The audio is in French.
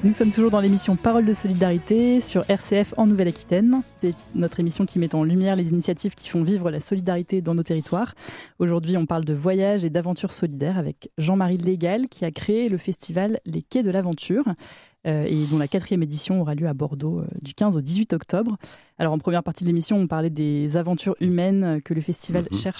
Nous sommes toujours dans l'émission Parole de solidarité sur RCF en Nouvelle-Aquitaine. C'est notre émission qui met en lumière les initiatives qui font vivre la solidarité dans nos territoires. Aujourd'hui, on parle de voyage et d'aventure solidaire avec Jean-Marie Légal qui a créé le festival Les Quais de l'Aventure et dont la 4e édition aura lieu à Bordeaux du 15 au 18 octobre. Alors en première partie de l'émission, on parlait des aventures humaines que le festival cherche